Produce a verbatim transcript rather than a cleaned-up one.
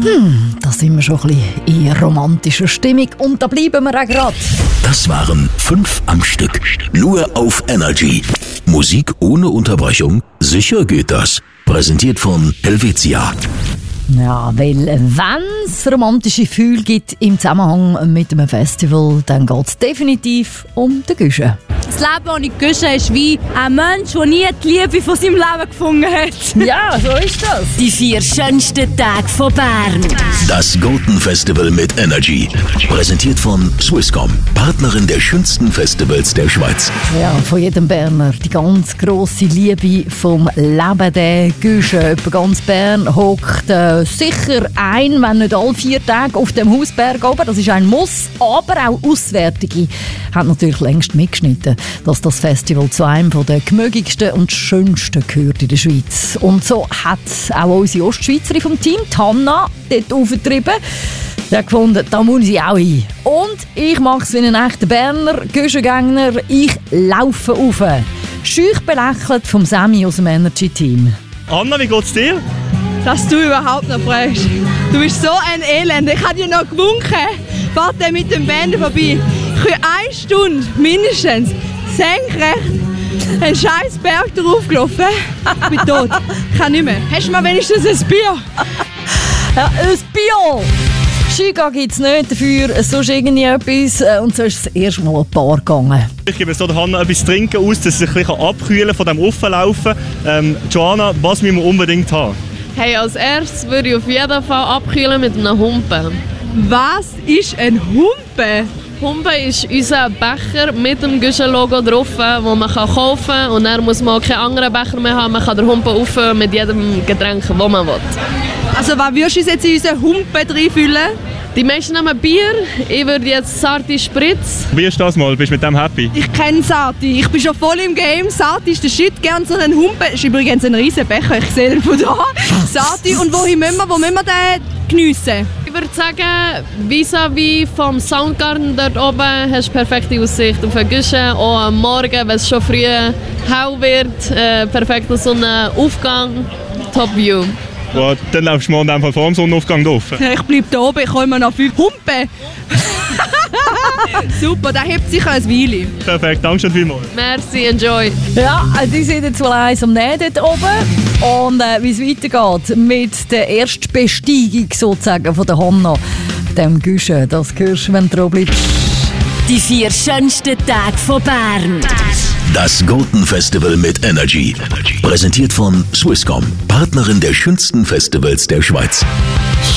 Hm, da sind wir schon ein bisschen in romantischer Stimmung und da bleiben wir auch gerade. Das waren fünf am Stück. Nur auf Energy. Musik ohne Unterbrechung? Sicher geht das. Präsentiert von Helvetia. Ja, weil wenn es romantische Gefühle gibt im Zusammenhang mit einem Festival, dann geht es definitiv um den Guschen. Das Leben ohne Guschen ist wie ein Mensch, der nie die Liebe von seinem Leben gefunden hat. Ja, so ist das. Die vier schönsten Tage von Bern. Das Golden Festival mit Energy. Präsentiert von Swisscom. Partnerin der schönsten Festivals der Schweiz. Ja, von jedem Berner die ganz grosse Liebe vom Leben der Guschen. Etwa ganz Bern hockt äh, sicher ein, wenn nicht alle vier Tage auf dem Hausberg oben. Das ist ein Muss. Aber auch Auswärtige haben natürlich längst mitgeschnitten, dass das Festival zu einem der gemögigsten und schönsten gehört in der Schweiz. Und so hat auch unsere Ostschweizerin vom Team, Hanna, dort aufgetrieben. Sie hat gefunden, da muss ich auch hin. Und ich mache es wie ein echter Berner Guschengänger. Ich laufe rauf. Schüch belächelt vom Sammy aus dem Energy-Team. Anna, wie geht's dir? Dass du überhaupt noch fragst. Du bist so ein Elend. Ich hätte ja noch gewunken. Fahrt der mit dem Bänder vorbei. Ich bin eine Stunde mindestens senkrecht einen scheiß Berg drauf gelaufen. Ich bin tot. Ich kann nicht mehr. Hast du mal wenigstens ein Bier? Ja, ein Bier! Skiga gibt es nicht dafür, sonst irgendwie etwas. Und so ist es erst mal ein paar gegangen. Ich gebe so der Hanna etwas trinken aus, dass sie sich ein bisschen abkühlen von dem Auflaufen. Ähm, Joanna, was müssen wir unbedingt haben? Hey, als erstes würde ich auf jeden Fall abkühlen mit einem Humpen. Was ist ein Humpen? Humpen ist unser Becher mit dem Guschen-Logo drauf, den man kaufen kann. Und dann muss man auch keinen anderen Becher mehr haben. Man kann den Humpen auffüllen mit jedem Getränk, das man will. Also was würdest du jetzt in unseren Humpen reinfüllen? Die Menschen nehmen Bier. Ich würde jetzt Sarti Spritz. Wie ist das mal? Bist du mit dem happy? Ich kenne Sarti. Ich bin schon voll im Game. Sarti ist der Shit. Gerne so einen Humpen. Ist übrigens ein riesen Becher. Ich sehe den von da. Sarti. Und wohin müssen wir, wo müssen wir den geniessen? Ich würde sagen, vis-à-vis vom Soundgarden dort oben hast du perfekte Aussicht auf den Guschen. Auch am Morgen, wenn es schon früh hell wird, äh, perfekter Sonnenaufgang, Top View. Ja, dann läufst du morgen einfach vor dem Sonnenaufgang drauf. Ich bleibe da oben, ich komme immer noch fünf Humpen. Super, der hebt sich ein Weile. Perfekt, danke schön vielmals. Merci, enjoy. Ja, die sind jetzt wohl eins am Nähen dort oben. Und äh, wie es weitergeht mit der ersten Besteigung sozusagen von der Hanna, dem Guschen, das hörst du, wenn du dran bleibst. Die vier schönsten Tage von Bern. Das Golden Festival mit Energy. Präsentiert von Swisscom. Partnerin der schönsten Festivals der Schweiz.